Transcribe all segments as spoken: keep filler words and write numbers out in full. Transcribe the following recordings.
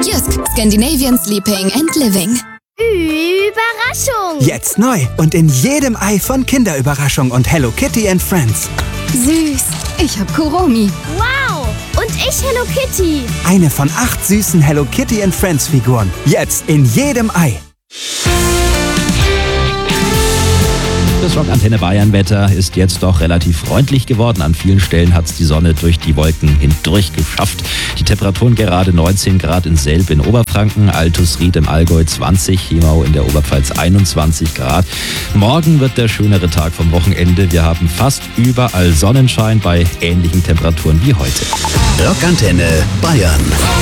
Jysk, Scandinavian Sleeping and Living. Überraschung! Jetzt neu und in jedem Ei von Kinderüberraschung und Hello Kitty and Friends. Süß. Ich hab Kuromi. Wow! Und ich Hello Kitty. Eine von acht süßen Hello Kitty and Friends Figuren. Jetzt in jedem Ei. Das Rock Antenne Bayern Wetter ist jetzt doch relativ freundlich geworden. An vielen Stellen hat es die Sonne durch die Wolken hindurch geschafft. Die Temperaturen gerade neunzehn Grad in Selb in Oberfranken, Altusried im Allgäu zwanzig, Chiemau in der Oberpfalz einundzwanzig Grad. Morgen wird der schönere Tag vom Wochenende. Wir haben fast überall Sonnenschein bei ähnlichen Temperaturen wie heute. Rock Antenne Bayern.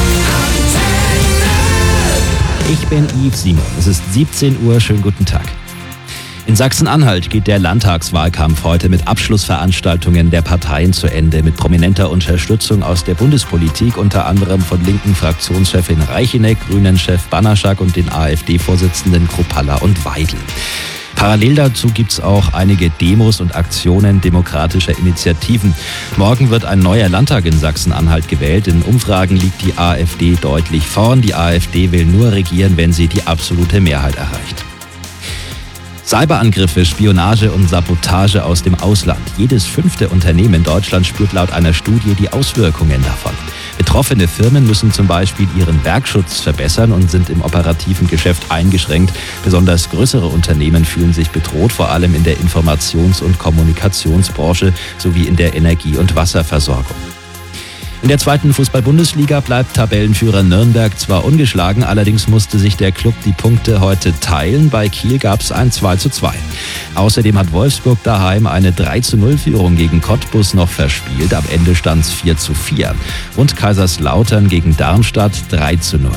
Ich bin Yves Simon. Es ist siebzehn Uhr. Schönen guten Tag. In Sachsen-Anhalt geht der Landtagswahlkampf heute mit Abschlussveranstaltungen der Parteien zu Ende, mit prominenter Unterstützung aus der Bundespolitik, unter anderem von linken Fraktionschefin Reicheneck, Grünen-Chef Banaschak und den AfD-Vorsitzenden Kruppalla und Weidel. Parallel dazu gibt's auch einige Demos und Aktionen demokratischer Initiativen. Morgen wird ein neuer Landtag in Sachsen-Anhalt gewählt. In Umfragen liegt die AfD deutlich vorn. Die AfD will nur regieren, wenn sie die absolute Mehrheit erreicht. Cyberangriffe, Spionage und Sabotage aus dem Ausland. Jedes fünfte Unternehmen in Deutschland spürt laut einer Studie die Auswirkungen davon. Betroffene Firmen müssen zum Beispiel ihren Werkschutz verbessern und sind im operativen Geschäft eingeschränkt. Besonders größere Unternehmen fühlen sich bedroht, vor allem in der Informations- und Kommunikationsbranche sowie in der Energie- und Wasserversorgung. In der zweiten Fußball-Bundesliga bleibt Tabellenführer Nürnberg zwar ungeschlagen, allerdings musste sich der Club die Punkte heute teilen. Bei Kiel gab es ein zwei zu zwei. Außerdem hat Wolfsburg daheim eine drei zu null Führung gegen Cottbus noch verspielt. Am Ende stand es vier zu vier. Und Kaiserslautern gegen Darmstadt drei zu null.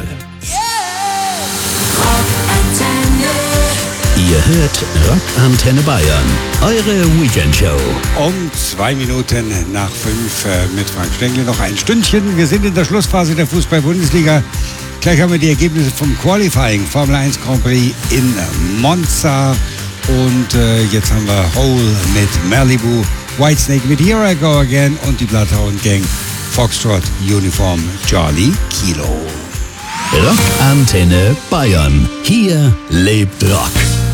Ihr hört Rock Antenne Bayern, eure Weekendshow. Um zwei Minuten nach fünf äh, mit Frank Stengel noch ein Stündchen. Wir sind in der Schlussphase der Fußball-Bundesliga. Gleich haben wir die Ergebnisse vom Qualifying Formel eins Grand Prix in Monza. Und äh, jetzt haben wir Hole mit Malibu, Whitesnake mit Here I Go Again und die Bloodhound Gang Foxtrot Uniform Charlie Kilo. Rock Antenne Bayern. Hier lebt Rock.